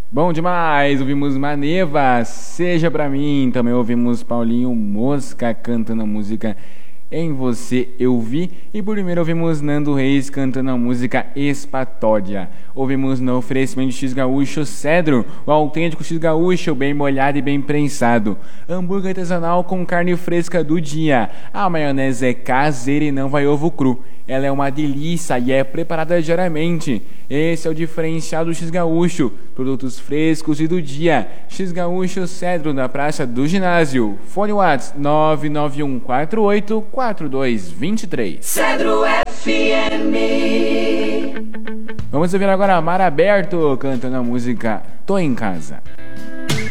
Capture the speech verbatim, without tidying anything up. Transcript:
Bom demais, ouvimos Maneva, Seja Pra Mim. Também ouvimos Paulinho Mosca cantando a música Em Você Eu Vi. E por primeiro ouvimos Nando Reis cantando a música Espatódia. Ouvimos no oferecimento de X-Gaúcho Cedro, o autêntico X-Gaúcho, bem molhado e bem prensado. Hambúrguer artesanal com carne fresca do dia. A maionese é caseira e não vai ovo cru. Ela é uma delícia e é preparada diariamente. Esse é o diferencial do X-Gaúcho. Produtos frescos e do dia. X-Gaúcho Cedro, na Praça do Ginásio. Fone WhatsApp nove nove um quatro oito quatro dois dois três. Cedro F M. Vamos ouvir agora Mar Aberto cantando a música Tô em Casa.